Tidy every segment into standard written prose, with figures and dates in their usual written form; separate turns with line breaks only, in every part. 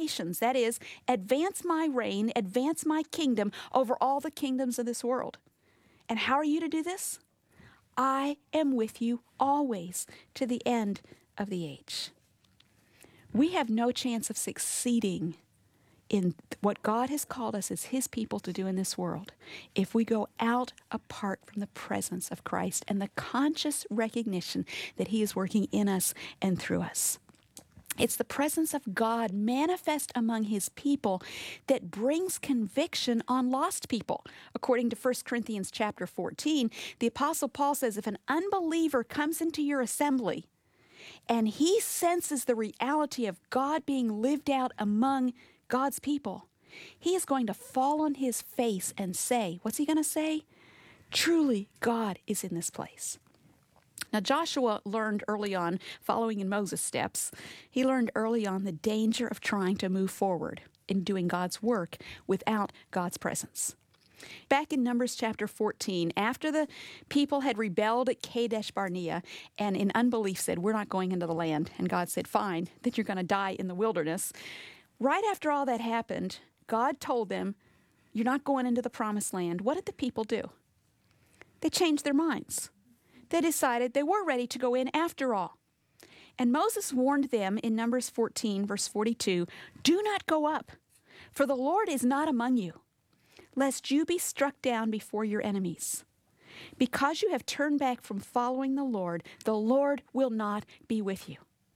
nations. That is, advance my reign, advance my kingdom over all the kingdoms of this world. And how are you to do this? I am with you always to the end of the age. We have no chance of succeeding in what God has called us as his people to do in this world if we go out apart from the presence of Christ and the conscious recognition that he is working in us and through us. It's the presence of God manifest among his people that brings conviction on lost people. According to 1 Corinthians chapter 14, the Apostle Paul says, if an unbeliever comes into your assembly and he senses the reality of God being lived out among God's people, he is going to fall on his face and say, what's he going to say? Truly, God is in this place. Now, Joshua learned early on, following in Moses' steps, he learned early on the danger of trying to move forward in doing God's work without God's presence. Back in Numbers chapter 14, after the people had rebelled at Kadesh Barnea and in unbelief said, we're not going into the land, and God said, fine, then you're going to die in the wilderness. Right after all that happened, God told them, you're not going into the promised land. What did the people do? They changed their minds. They decided they were ready to go in after all. And Moses warned them in Numbers 14, verse 42, do not go up, for the Lord is not among you, lest you be struck down before your enemies. Because you have turned back from following the Lord will not be with you.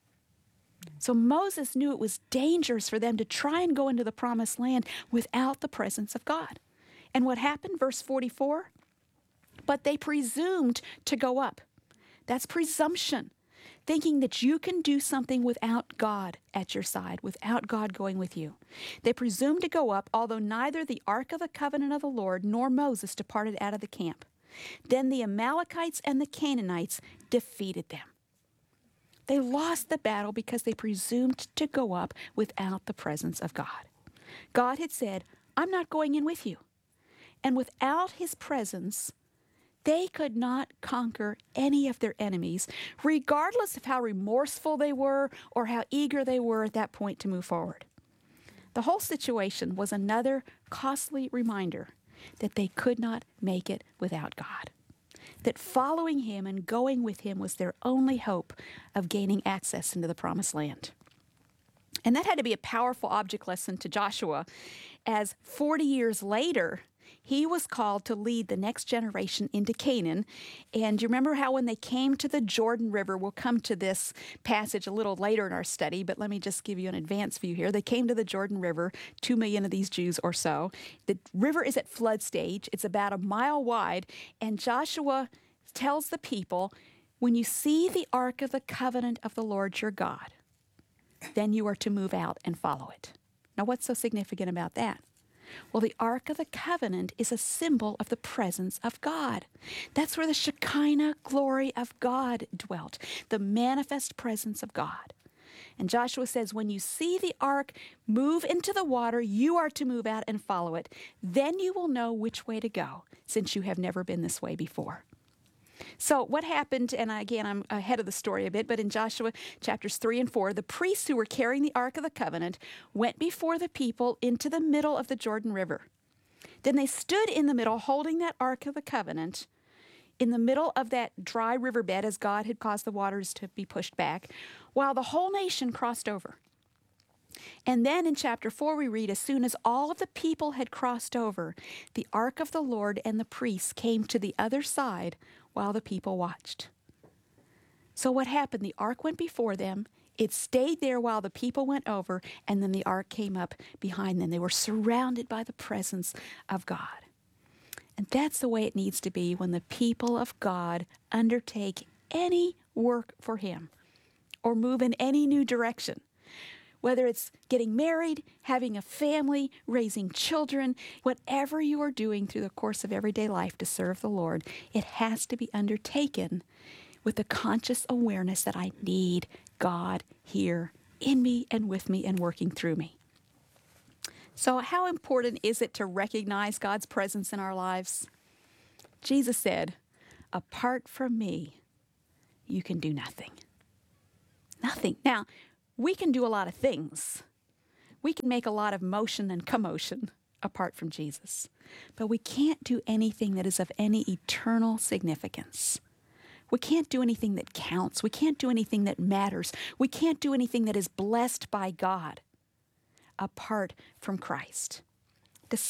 So Moses knew it was dangerous for them to try and go into the promised land without the presence of God. And what happened? Verse 44, but they presumed to go up. That's presumption, thinking that you can do something without God at your side, without God going with you. They presumed to go up, although neither the Ark of the Covenant of the Lord nor Moses departed out of the camp. Then the Amalekites and the Canaanites defeated them. They lost the battle because they presumed to go up without the presence of God. God had said, I'm not going in with you. And without his presence, they could not conquer any of their enemies, regardless of how remorseful they were or how eager they were at that point to move forward. The whole situation was another costly reminder that they could not make it without God, that following him and going with him was their only hope of gaining access into the promised land. And that had to be a powerful object lesson to Joshua, as 40 years later, he was called to lead the next generation into Canaan. And you remember how when they came to the Jordan River, we'll come to this passage a little later in our study, but let me just give you an advance view here. They came to the Jordan River, 2 million of these Jews or so. The river is at flood stage. It's about a mile wide. And Joshua tells the people, when you see the Ark of the Covenant of the Lord your God, then you are to move out and follow it. Now, what's so significant about that? Well, the Ark of the Covenant is a symbol of the presence of God. That's where the Shekinah glory of God dwelt, the manifest presence of God. And Joshua says, when you see the ark move into the water, you are to move out and follow it. Then you will know which way to go, since you have never been this way before. So what happened, and again, I'm ahead of the story a bit, but in Joshua chapters 3 and 4, the priests who were carrying the Ark of the Covenant went before the people into the middle of the Jordan River. Then they stood in the middle, holding that Ark of the Covenant in the middle of that dry riverbed as God had caused the waters to be pushed back, while the whole nation crossed over. And then in chapter 4 we read, as soon as all of the people had crossed over, the Ark of the Lord and the priests came to the other side while the people watched. So what happened? The ark went before them. It stayed there while the people went over, and then the ark came up behind them. They were surrounded by the presence of God. And that's the way it needs to be when the people of God undertake any work for him or move in any new direction. Whether it's getting married, having a family, raising children, whatever you are doing through the course of everyday life to serve the Lord, it has to be undertaken with the conscious awareness that I need God here in me and with me and working through me. So how important is it to recognize God's presence in our lives? Jesus said, apart from me, you can do nothing. Nothing. Now, we can do a lot of things, We can make a lot of motion and commotion apart from Jesus, but we can't do anything that is of any eternal significance. We can't do anything that counts. We can't do anything that matters. We can't do anything that is blessed by God apart from Christ.